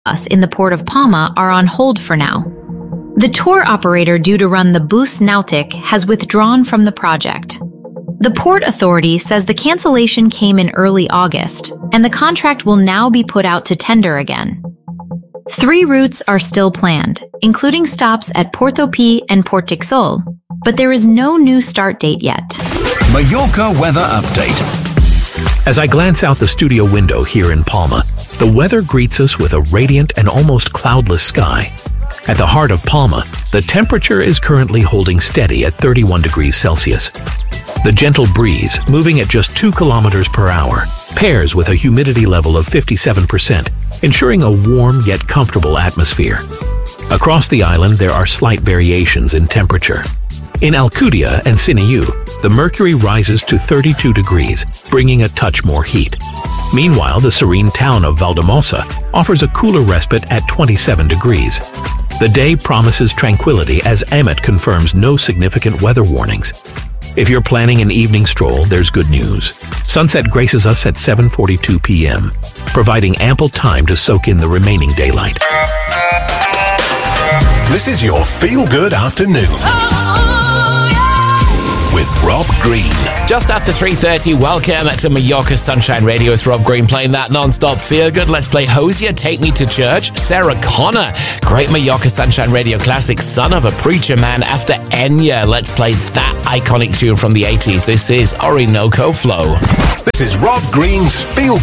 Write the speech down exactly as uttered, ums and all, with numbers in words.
us in the port of Palma are on hold for now. The tour operator due to run the Bus Nautic has withdrawn from the project. The Port Authority says the cancellation came in early August, and the contract will now be put out to tender again. Three routes are still planned, including stops at Porto Pi and Portixol, but there is no new start date yet. Mallorca weather update. As I glance out the studio window here in Palma, the weather greets us with a radiant and almost cloudless sky. At the heart of Palma, the temperature is currently holding steady at thirty-one degrees Celsius. The gentle breeze, moving at just two kilometers per hour, pairs with a humidity level of fifty-seven percent, ensuring a warm yet comfortable atmosphere. Across the island, there are slight variations in temperature. In Alcudia and Siniu, the mercury rises to thirty-two degrees, bringing a touch more heat. Meanwhile, the serene town of Valdemosa offers a cooler respite at twenty-seven degrees. The day promises tranquility as Amet confirms no significant weather warnings. If you're planning an evening stroll, there's good news. Sunset graces us at seven forty-two p m, providing ample time to soak in the remaining daylight. This is your feel-good afternoon. With Rob Green. Just after three thirty, welcome to Mallorca Sunshine Radio. It's Rob Green playing that non-stop feel-good. Let's play Hosier, Take Me to Church. Sarah Connor, great Mallorca Sunshine Radio classic, Son of a Preacher Man. After Enya, let's play that iconic tune from the eighties. This is Orinoco Flow. This is Rob Green's Feel